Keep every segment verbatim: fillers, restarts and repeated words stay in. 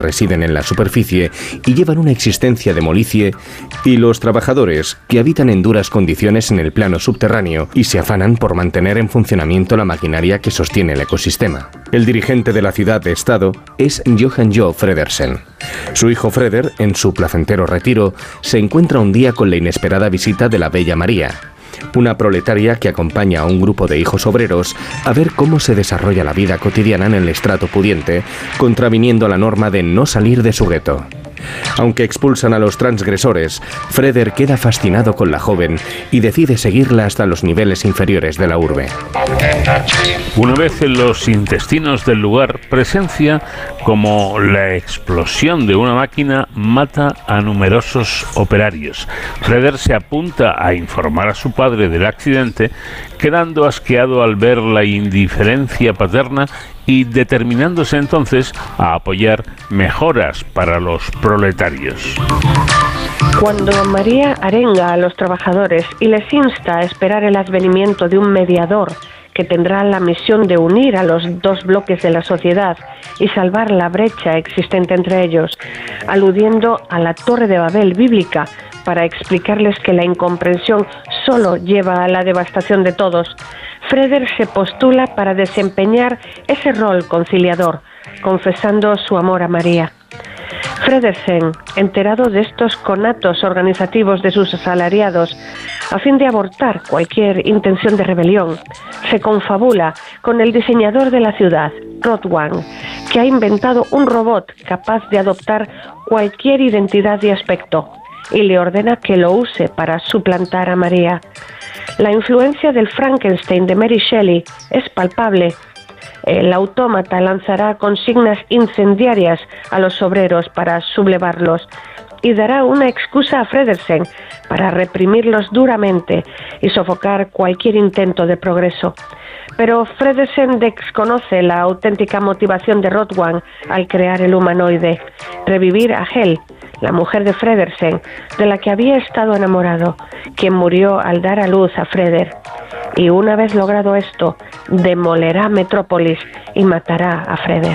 residen en la superficie y llevan una existencia demolicie, y los trabajadores que habitan en duras condiciones en el plano subterráneo y se afanan por mantener en funcionamiento la maquinaria que sostiene el ecosistema. El dirigente de la ciudad-estado es Johan Jo Fredersen. Su hijo Freder, en su placentero retiro, se encuentra un día con la inesperada visita de la bella María, una proletaria que acompaña a un grupo de hijos obreros a ver cómo se desarrolla la vida cotidiana en el estrato pudiente, contraviniendo la norma de no salir de su gueto. Aunque expulsan a los transgresores, Freder queda fascinado con la joven y decide seguirla hasta los niveles inferiores de la urbe. Una vez en los intestinos del lugar, presencia como la explosión de una máquina mata a numerosos operarios. Freder se apunta a informar a su padre del accidente, quedando asqueado al ver la indiferencia paterna y determinándose entonces a apoyar mejoras para los proletarios. Cuando María arenga a los trabajadores y les insta a esperar el advenimiento de un mediador que tendrá la misión de unir a los dos bloques de la sociedad y salvar la brecha existente entre ellos, aludiendo a la Torre de Babel bíblica para explicarles que la incomprensión solo lleva a la devastación de todos, Freder se postula para desempeñar ese rol conciliador, confesando su amor a María. Fredersen, enterado de estos conatos organizativos de sus asalariados, a fin de abortar cualquier intención de rebelión, se confabula con el diseñador de la ciudad, Rotwang, que ha inventado un robot capaz de adoptar cualquier identidad y aspecto, y le ordena que lo use para suplantar a María. La influencia del Frankenstein de Mary Shelley es palpable. El autómata lanzará consignas incendiarias a los obreros para sublevarlos y dará una excusa a Fredersen para reprimirlos duramente y sofocar cualquier intento de progreso. Pero Fredersen desconoce la auténtica motivación de Rotwang al crear el humanoide: revivir a Hel, la mujer de Fredersen, de la que había estado enamorado, quien murió al dar a luz a Freder. Y una vez logrado esto, demolerá Metrópolis y matará a Freder.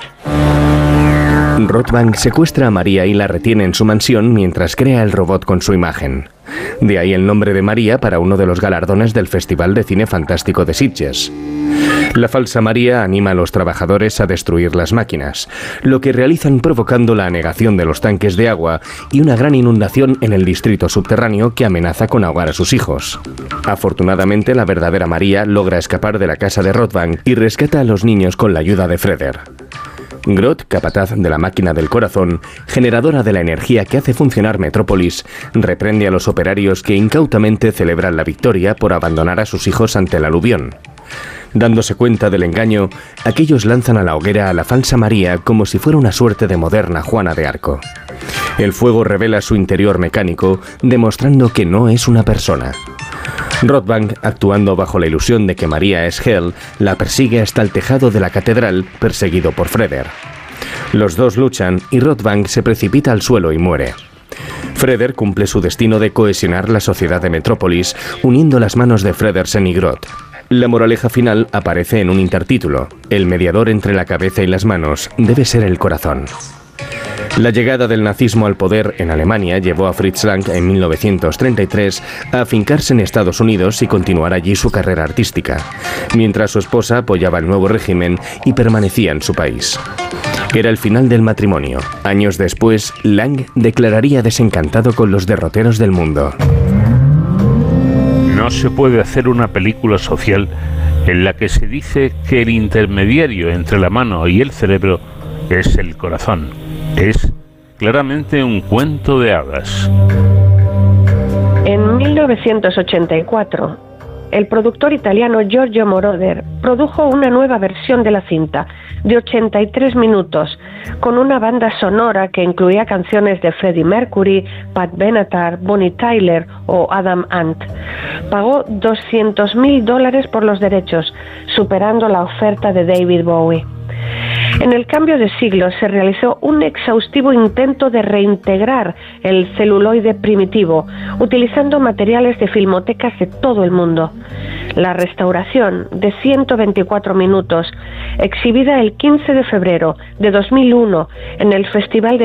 Rotwang secuestra a María y la retiene en su mansión mientras crea el robot con su imagen. De ahí el nombre de María para uno de los galardones del Festival de Cine Fantástico de Sitges. La falsa María anima a los trabajadores a destruir las máquinas, lo que realizan provocando la anegación de los tanques de agua y una gran inundación en el distrito subterráneo que amenaza con ahogar a sus hijos. Afortunadamente, la verdadera María logra escapar de la casa de Rotwang y rescata a los niños con la ayuda de Freder. Groth, capataz de la máquina del corazón, generadora de la energía que hace funcionar Metrópolis, reprende a los operarios que incautamente celebran la victoria por abandonar a sus hijos ante el aluvión. Dándose cuenta del engaño, aquellos lanzan a la hoguera a la falsa María como si fuera una suerte de moderna Juana de Arco. El fuego revela su interior mecánico, demostrando que no es una persona. Rotwang, actuando bajo la ilusión de que María es Hel, la persigue hasta el tejado de la catedral, perseguido por Freder. Los dos luchan y Rotwang se precipita al suelo y muere. Freder cumple su destino de cohesionar la sociedad de Metrópolis, uniendo las manos de Fredersen y Groth. La moraleja final aparece en un intertítulo: el mediador entre la cabeza y las manos debe ser el corazón. La llegada del nazismo al poder en Alemania llevó a Fritz Lang en mil novecientos treinta y tres a afincarse en Estados Unidos y continuar allí su carrera artística, mientras su esposa apoyaba el nuevo régimen y permanecía en su país. Era el final del matrimonio. Años después, Lang declararía desencantado con los derroteros del mundo. No se puede hacer una película social en la que se dice que el intermediario entre la mano y el cerebro es el corazón. Es claramente un cuento de hadas. En mil novecientos ochenta y cuatro, el productor italiano Giorgio Moroder produjo una nueva versión de la cinta, de ochenta y tres minutos, con una banda sonora que incluía canciones de Freddie Mercury, Pat Benatar, Bonnie Tyler o Adam Ant. Pagó doscientos mil dólares por los derechos, superando la oferta de David Bowie. En el cambio de siglo se realizó un exhaustivo intento de reintegrar el celuloide primitivo, utilizando materiales de filmotecas de todo el mundo. La restauración de ciento veinticuatro minutos, exhibida el quince de febrero de dos mil uno en el Festival de